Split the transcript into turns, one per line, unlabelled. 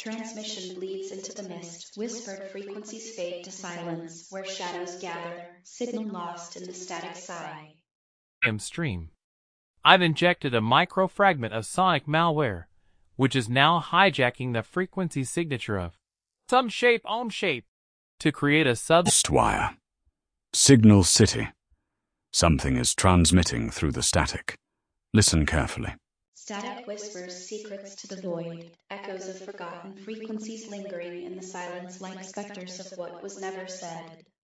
Transmission bleeds into the mist, whispered frequencies fade to silence, where shadows gather, signal lost in the static sigh.
Stream. I've injected a microfragment of sonic malware, which is now hijacking the frequency signature of some shape on shape to create a
Wire. Signal City. Something is transmitting through the static. Listen carefully.
Static whispers secrets to the void, echoes of forgotten frequencies lingering in the silence like specters of what was never said.